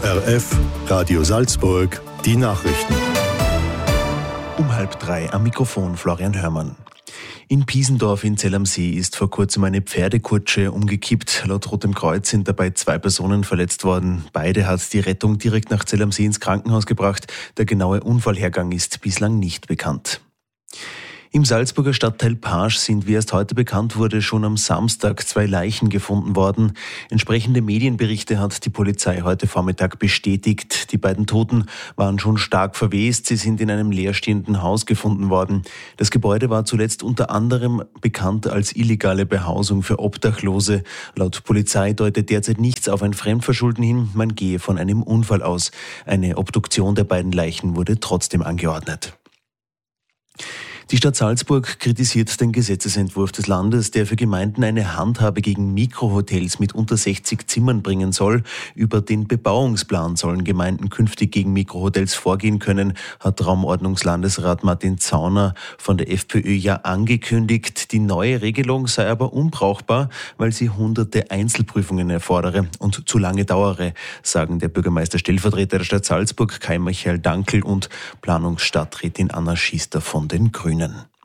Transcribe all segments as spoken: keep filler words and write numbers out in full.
R F, Radio Salzburg, die Nachrichten. Um halb drei am Mikrofon Florian Hörmann. In Piesendorf in Zell am See ist vor kurzem eine Pferdekutsche umgekippt. Laut Rotem Kreuz sind dabei zwei Personen verletzt worden. Beide hat die Rettung direkt nach Zell am See ins Krankenhaus gebracht. Der genaue Unfallhergang ist bislang nicht bekannt. Im Salzburger Stadtteil Paasch sind, wie erst heute bekannt wurde, schon am Samstag zwei Leichen gefunden worden. Entsprechende Medienberichte hat die Polizei heute Vormittag bestätigt. Die beiden Toten waren schon stark verwest. Sie sind in einem leerstehenden Haus gefunden worden. Das Gebäude war zuletzt unter anderem bekannt als illegale Behausung für Obdachlose. Laut Polizei deutet derzeit nichts auf ein Fremdverschulden hin. Man gehe von einem Unfall aus. Eine Obduktion der beiden Leichen wurde trotzdem angeordnet. Die Stadt Salzburg kritisiert den Gesetzesentwurf des Landes, der für Gemeinden eine Handhabe gegen Mikrohotels mit unter sechzig Zimmern bringen soll. Über den Bebauungsplan sollen Gemeinden künftig gegen Mikrohotels vorgehen können, hat Raumordnungslandesrat Martin Zauner von der FPÖ ja angekündigt. Die neue Regelung sei aber unbrauchbar, weil sie hunderte Einzelprüfungen erfordere und zu lange dauere, sagen der Bürgermeister-Stellvertreter der Stadt Salzburg Kai Michael Dankl und Planungsstadträtin Anna Schister von den Grünen.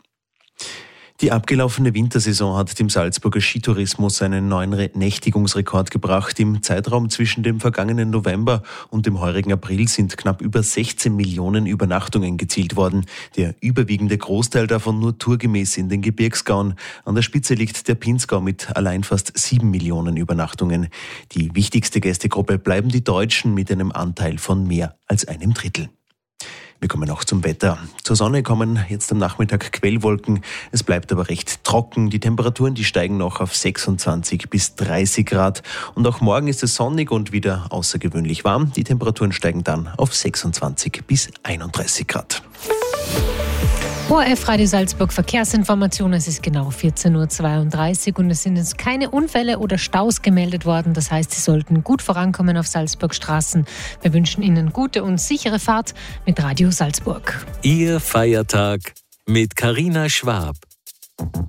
Die abgelaufene Wintersaison hat dem Salzburger Skitourismus einen neuen Nächtigungsrekord gebracht. Im Zeitraum zwischen dem vergangenen November und dem heurigen April sind knapp über sechzehn Millionen Übernachtungen gezielt worden. Der überwiegende Großteil davon nur tourgemäß in den Gebirgsgauen. An der Spitze liegt der Pinzgau mit allein fast sieben Millionen Übernachtungen. Die wichtigste Gästegruppe bleiben die Deutschen mit einem Anteil von mehr als einem Drittel. Wir kommen noch zum Wetter. Zur Sonne kommen jetzt am Nachmittag Quellwolken. Es bleibt aber recht trocken. Die Temperaturen, die steigen noch auf sechsundzwanzig bis dreißig Grad. Und auch morgen ist es sonnig und wieder außergewöhnlich warm. Die Temperaturen steigen dann auf sechsundzwanzig bis einunddreißig Grad. O R F Radio Salzburg Verkehrsinformation. Es ist genau vierzehn Uhr zweiunddreißig und es sind jetzt keine Unfälle oder Staus gemeldet worden. Das heißt, Sie sollten gut vorankommen auf Salzburg Straßen. Wir wünschen Ihnen gute und sichere Fahrt mit Radio Salzburg. Ihr Feiertag mit Carina Schwab.